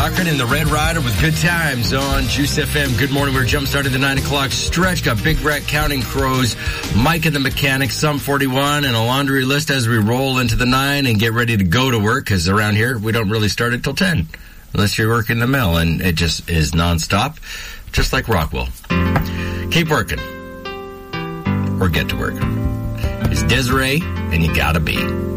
Cochran and the Red Rider with Good Times on Juice FM. Good morning. We're jump-starting the 9 o'clock stretch. Got Big Rat Counting Crows, Mike and the Mechanic, Sum 41, and a laundry list as we roll into the 9 and get ready to go to work, because around here we don't really start it till 10, unless you're working the mill, and it just is nonstop, just like Rockwell. Keep working. Or get to work. It's Desiree, and you gotta be.